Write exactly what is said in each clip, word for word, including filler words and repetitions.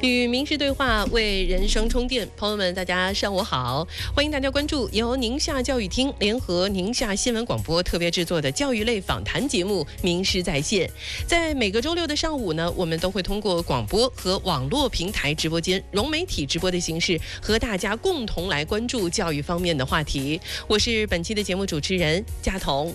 与名师对话，为人生充电。朋友们，大家上午好，欢迎大家关注由宁夏教育厅联合宁夏新闻广播特别制作的教育类访谈节目《名师在线》。在每个周六的上午呢，我们都会通过广播和网络平台直播间融媒体直播的形式，和大家共同来关注教育方面的话题。我是本期的节目主持人佳彤。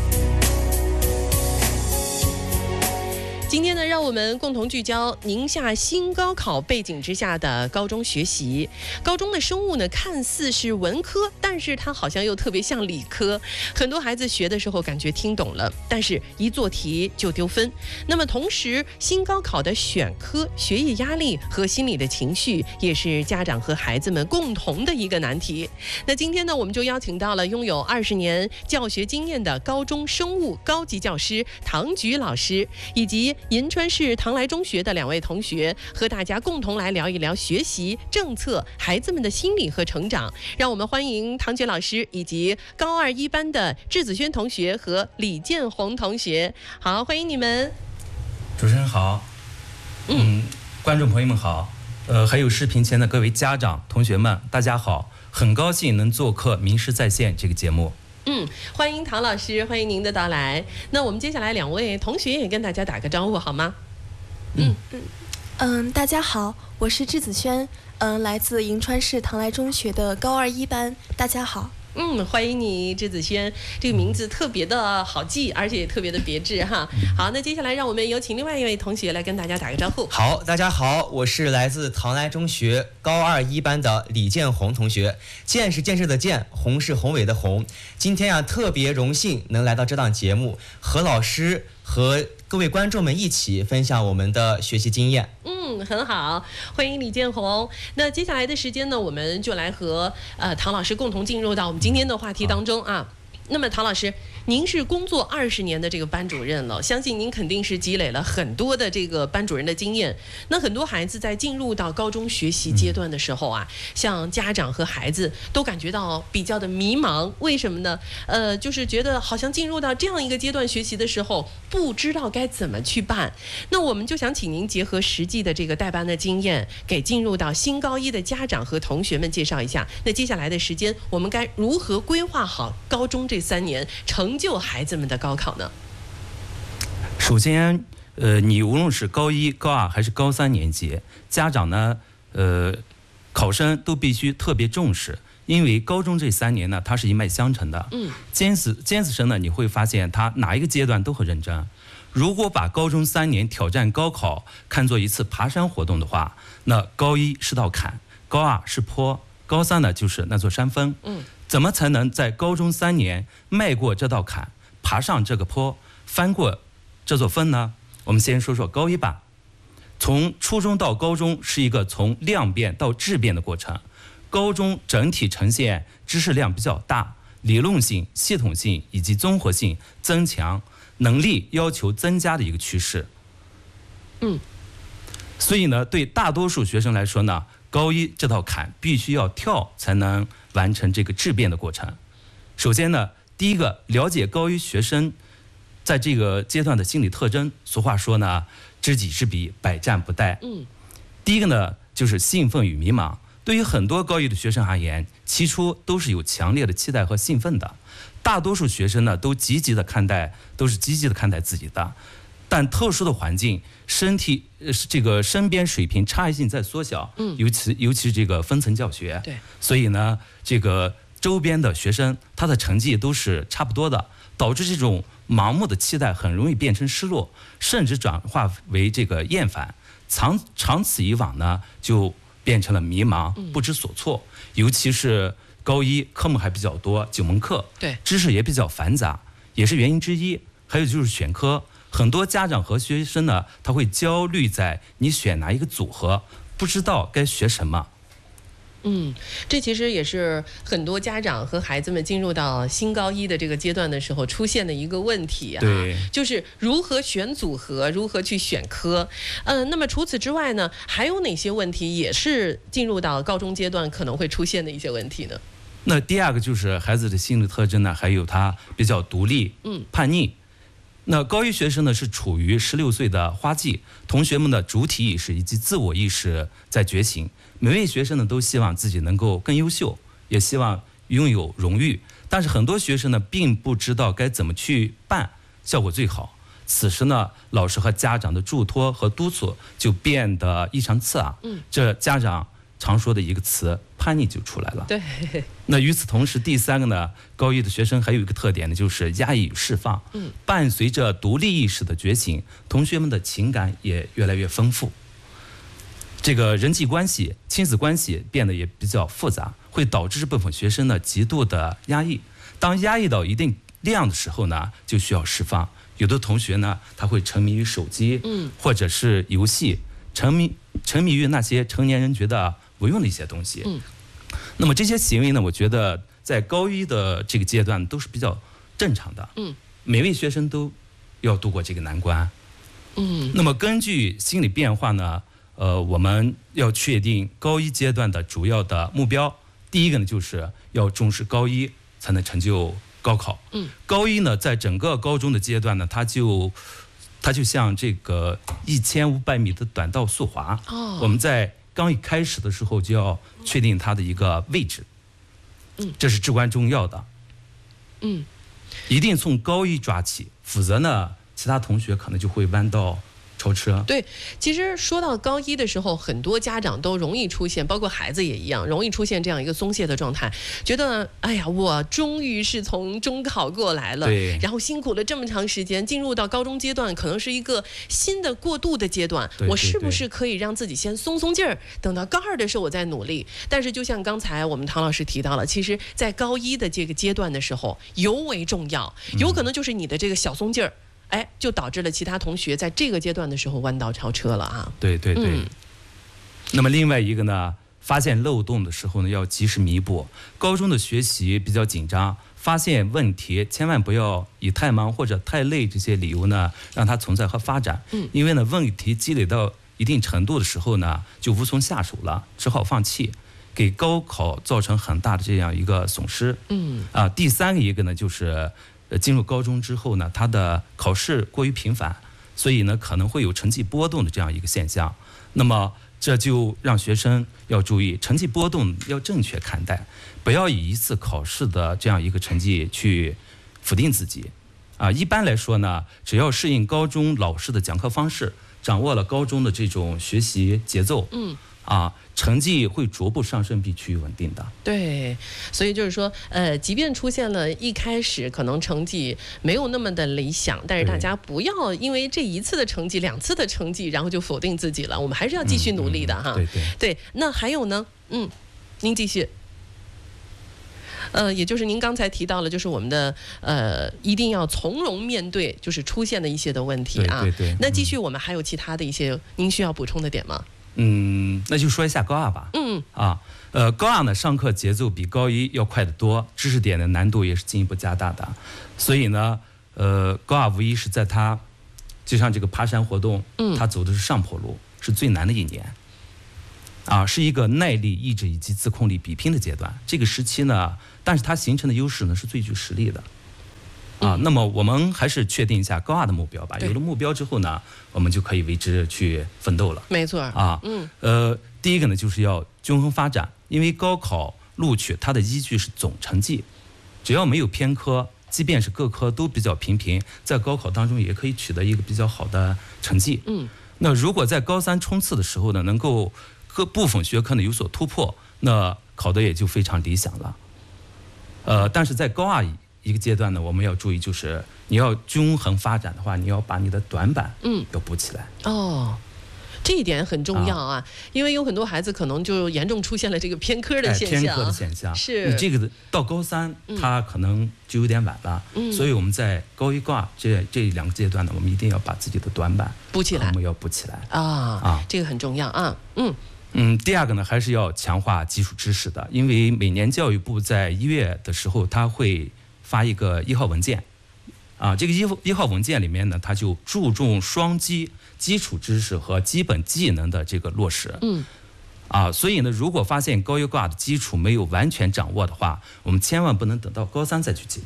今天呢，让我们共同聚焦宁夏新高考背景之下的高中学习。高中的生物呢，看似是文科，但是它好像又特别像理科。很多孩子学的时候感觉听懂了，但是一做题就丢分。那么同时，新高考的选科、学业压力和心理的情绪，也是家长和孩子们共同的一个难题。那今天呢，我们就邀请到了拥有二十年教学经验的高中生物高级教师唐菊老师，以及银川市唐来中学的两位同学，和大家共同来聊一聊学习政策、孩子们的心理和成长。让我们欢迎唐菊老师以及高二一班的质子轩同学和李建红同学。好，欢迎你们。 主持人好，嗯，观众朋友们好，呃，还有视频前的各位家长、同学们，大家好，很高兴能做客《名师在线》这个节目。 嗯，欢迎唐老师，欢迎您的到来。那我们接下来两位同学也跟大家打个招呼好吗？ 嗯嗯嗯，大家好，我是质子轩，嗯，来自银川市唐来中学的高二一班，大家好。 嗯，欢迎你，质子轩，这个名字特别的好记，而且也特别的别致哈。好，那接下来让我们有请另外一位同学来跟大家打个招呼。 好，大家好，我是来自唐来中学高二一班的李建红同学。建是建设的建，宏是宏伟的宏。今天啊，特别荣幸能来到这档节目，和老师和各位观众们一起分享我们的学习经验。 嗯，很好，欢迎李建红。那接下来的时间呢，我们就来和呃唐老师共同进入到我们今天的话题当中啊。那么唐老师，您是工作二十年的这个班主任了，相信您肯定是积累了很多的这个班主任的经验。那很多孩子在进入到高中学习阶段的时候啊，像家长和孩子都感觉到比较的迷茫，为什么呢？呃，就是觉得好像进入到这样一个阶段学习的时候，不知道该怎么去办。那我们就想请您结合实际的这个带班的经验，给进入到新高一的家长和同学们介绍一下，那接下来的时间我们该如何规划好高中这三年，成就孩子们的高考呢？ 首先，呃，你无论是高一、高二还是高三年级，家长呢，呃，考生都必须特别重视，因为高中这三年呢，它是一脉相承的。嗯，尖子尖子生呢，你会发现他哪一个阶段都很认真。如果把高中三年挑战高考看作一次爬山活动的话，那高一是道坎，高二是坡，高三呢就是那座山峰。嗯。怎么才能在高中三年迈过这道坎，爬上这个坡，翻过这座峰呢？我们先说说高一吧。从初中到高中是一个从量变到质变的过程。高中整体呈现知识量比较大，理论性、系统性以及综合性增强，能力要求增加的一个趋势。嗯，所以呢，对大多数学生来说呢，高一这道坎必须要跳才能完成这个质变的过程。首先呢，第一个了解高一学生在这个阶段的心理特征。俗话说呢，知己知彼，百战不殆。嗯，第一个呢就是兴奋与迷茫。对于很多高一的学生而言，起初都是有强烈的期待和兴奋的。大多数学生呢都积极的看待，都是积极的看待自己的。但特殊的环境，身体呃这个身边水平差异性在缩小，嗯，尤其尤其是这个分层教学，对，所以呢，这个周边的学生他的成绩都是差不多的，导致这种盲目的期待很容易变成失落，甚至转化为这个厌烦，长长此以往呢，就变成了迷茫、不知所措。嗯、尤其是高一科目还比较多，九门课，对，知识也比较繁杂，也是原因之一。还有就是选科。很多家长和学生呢，他会焦虑在你选哪一个组合，不知道该学什么。 嗯，这其实也是很多家长和孩子们进入到新高一的这个阶段的时候出现的一个问题啊，对，就是如何选组合，如何去选科。嗯、呃，那么除此之外呢，还有哪些问题也是进入到高中阶段可能会出现的一些问题呢？ 那第二个就是孩子的心理特征呢，还有他比较独立、嗯，叛逆。 那高一学生呢是处于十六岁的花季，同学们的主体意识以及自我意识在觉醒。每位学生呢都希望自己能够更优秀，也希望拥有荣誉，但是很多学生呢并不知道该怎么去办效果最好。此时呢，老师和家长的嘱托和督促就变得异常刺耳。嗯，这家长常说的一个词叛逆就出来了。 对。 那与此同时，第三个呢，高一的学生还有一个特点呢，就是压抑与释放。嗯，伴随着独立意识的觉醒，同学们的情感也越来越丰富。这个人际关系、亲子关系变得也比较复杂，会导致这部分学生呢极度的压抑。当压抑到一定量的时候呢，就需要释放。有的同学呢，他会沉迷于手机，嗯，或者是游戏，沉迷沉迷于那些成年人觉得无用的一些东西。嗯，那么这些行为呢，我觉得在高一的这个阶段都是比较正常的。嗯，每位学生都要度过这个难关。嗯，那么根据心理变化呢，呃，我们要确定高一阶段的主要的目标。第一个呢，就是要重视高一，才能成就高考。嗯，高一呢，在整个高中的阶段呢，它就它就像这个一千五百米的短道速滑。哦，我们在刚一开始的时候就要确定它的一个位置。嗯，这是至关重要的。嗯，一定从高一抓起，否则呢，其他同学可能就会弯道超车。 对，其实说到高一的时候，很多家长都容易出现，包括孩子也一样，容易出现这样一个松懈的状态，觉得哎呀，我终于是从中考过来了，然后辛苦了这么长时间，进入到高中阶段，可能是一个新的过渡的阶段， 对对对， 我是不是可以让自己先松松劲儿，等到高二的时候我再努力？但是就像刚才我们唐老师提到了，其实在高一的这个阶段的时候尤为重要，有可能就是你的这个小松劲儿。哎，就导致了其他同学在这个阶段的时候弯道超车了啊！ 对对对。嗯、那么另外一个呢，发现漏洞的时候呢，要及时弥补。高中的学习比较紧张，发现问题千万不要以太忙或者太累这些理由呢，让它存在和发展。嗯，因为呢，问题积累到一定程度的时候呢，就无从下手了，只好放弃，给高考造成很大的这样一个损失。嗯啊，第三个一个呢，就是。呃，进入高中之后呢，他的考试过于频繁，所以呢可能会有成绩波动的这样一个现象。那么这就让学生要注意，成绩波动要正确看待，不要以一次考试的这样一个成绩去否定自己。啊，一般来说呢，只要适应高中老师的讲课方式，掌握了高中的这种学习节奏，嗯。啊，成绩会逐步上升，并趋于稳定的。 对，所以就是说，呃，即便出现了一开始可能成绩没有那么的理想，但是大家不要因为这一次的成绩、两次的成绩，然后就否定自己了。我们还是要继续努力的、嗯嗯、哈。 对对对，那还有呢？嗯，您继续。呃，也就是您刚才提到了，就是我们的呃，一定要从容面对，就是出现的一些的问题啊。 对对对。 那继续，我们还有其他的一些您需要补充的点吗？ 嗯，那就说一下高二吧。嗯啊，呃，高二呢，上课节奏比高一要快得多，知识点的难度也是进一步加大的。所以呢，呃，高二无疑是在他就像这个爬山活动，嗯，他走的是上坡路，是最难的一年。啊，是一个耐力、意志以及自控力比拼的阶段。这个时期呢，但是它形成的优势呢是最具实力的。啊，那么我们还是确定一下高二的目标吧。有了目标之后呢，我们就可以为之去奋斗了。 没错。 啊，嗯，呃，第一个呢就是要均衡发展，因为高考录取它的依据是总成绩，只要没有偏科，即便是各科都比较平平，在高考当中也可以取得一个比较好的成绩。嗯，那如果在高三冲刺的时候呢，能够各部分学科呢有所突破，那考得也就非常理想了。呃，但是在高二一个阶段呢，我们要注意，就是你要均衡发展的话，你要把你的短板嗯要补起来。 嗯、哦，这一点很重要啊，啊因为有很多孩子可能就严重出现了这个偏科的现象。 哎、偏科的现象是你这个到高三，他可能就有点晚了。嗯，所以我们在高一、高二这这两个阶段呢，我们一定要把自己的短板补起来， 我们要补起来啊啊，这个很重要啊。嗯。 嗯，第二个呢，还是要强化基础知识的，因为每年教育部在一月的时候，他会发一个一号文件，啊，这个一一号文件里面呢，它就注重双基基础知识和基本技能的这个落实。嗯，啊，所以呢，如果发现高一高二的基础没有完全掌握的话，我们千万不能等到高三再去解决，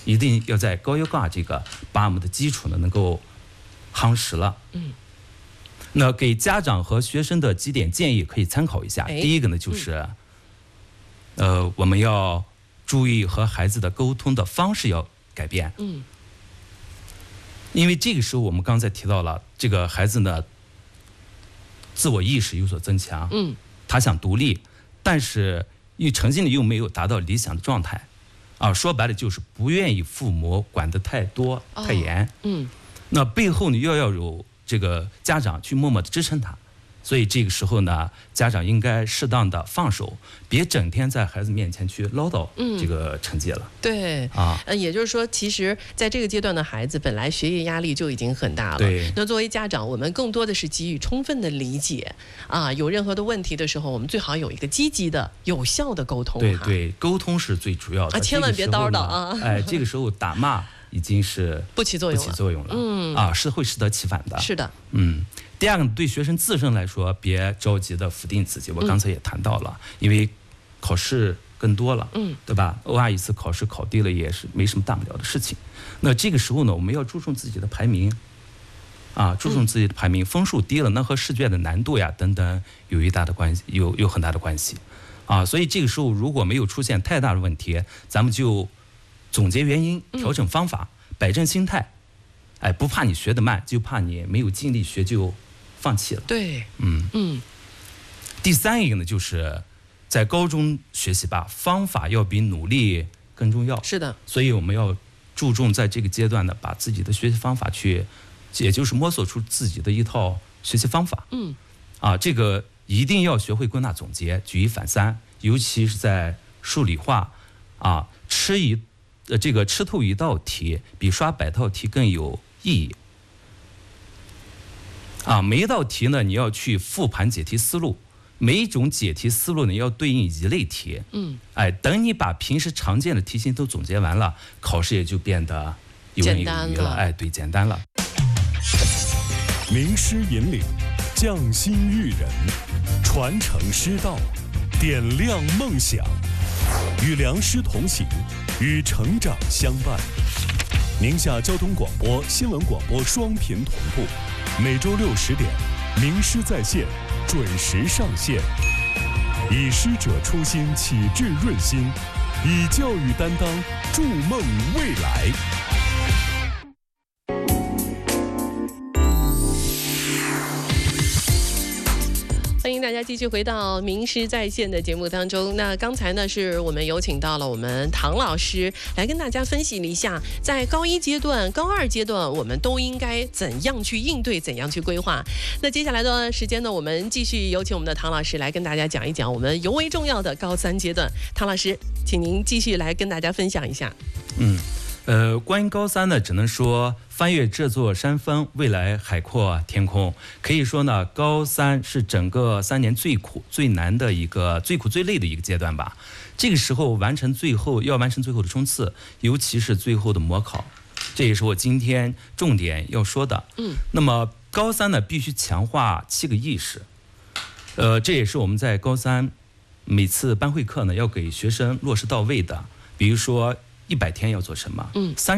一定要在高一高二这个把我们的基础呢能够夯实了。 嗯。 那给家长和学生的几点建议可以参考一下。第一个呢就是，嗯、呃，我们要注意和孩子的沟通的方式要改变。 嗯。 因为这个时候我们刚才提到了，这个孩子呢，自我意识有所增强。 嗯。 他想独立，但是因为成绩呢又没有达到理想的状态，啊，说白了就是不愿意父母管得太多、哦、太严。 嗯。 那背后呢又要有这个家长去默默的支撑他，所以这个时候呢，家长应该适当的放手，别整天在孩子面前去唠叨这个成绩了。 嗯、对啊，呃，也就是说，其实在这个阶段的孩子本来学业压力就已经很大了。 对。 那作为家长，我们更多的是给予充分的理解啊，有任何的问题的时候，我们最好有一个积极的、有效的沟通。 对对，沟通是最主要的。 啊，千万别叨叨啊！ 哎，这个时候打骂已经是不起作用了， 不起作用了。 嗯啊，是会适得其反的。 是的。 嗯。第二个，对学生自身来说，别着急的否定自己。我刚才也谈到了，嗯、因为考试更多了， 嗯， 对吧？偶尔一次考试考低了也是没什么大不了的事情。那这个时候呢，我们要注重自己的排名，啊，注重自己的排名，嗯、分数低了，那和试卷的难度呀等等有一大的关系，有有很大的关系，啊，所以这个时候如果没有出现太大的问题，咱们就总结原因，调整方法，嗯、摆正心态，哎，不怕你学得慢，就怕你没有尽力学就放弃了。 对， 嗯嗯。第三一个呢，就是在高中学习吧，方法要比努力更重要。 是的。所以我们要注重在这个阶段呢，把自己的学习方法去，也就是摸索出自己的一套学习方法。 嗯。 啊，这个一定要学会归纳总结，举一反三，尤其是在数理化，啊，吃一，呃，这个吃透一道题比刷百道题更有意义。啊，每一道题呢，你要去复盘解题思路，每一种解题思路呢，要对应一类题。 嗯， 哎，等你把平时常见的题型都总结完了，考试也就变得游刃有余了。哎，对，简单了。 名师引领，匠心育人，传承师道，点亮梦想，与良师同行，与成长相伴。宁夏交通广播、新闻广播双频同步。每周六十点，名师在线准时上线，以师者初心启智润心，以教育担当筑梦未来。 欢迎大家继续回到名师在线的节目当中。那刚才呢，是我们有请到了我们唐老师来跟大家分析了一下，在高一阶段、高二阶段，我们都应该怎样去应对，怎样去规划。那接下来的时间呢，我们继续有请我们的唐老师来跟大家讲一讲我们尤为重要的高三阶段。唐老师，请您继续来跟大家分享一下。 嗯。呃，关于高三呢，只能说翻越这座山峰，未来海阔天空。可以说呢，高三是整个三年最苦、最难的一个、最苦最累的一个阶段吧。这个时候完成最后要完成最后的冲刺，尤其是最后的模考，这也是我今天重点要说的。 嗯。 那么高三呢，必须强化七个意识。呃，这也是我们在高三每次班会课呢，要给学生落实到位的。比如说。一百天要做什么？ 嗯， 三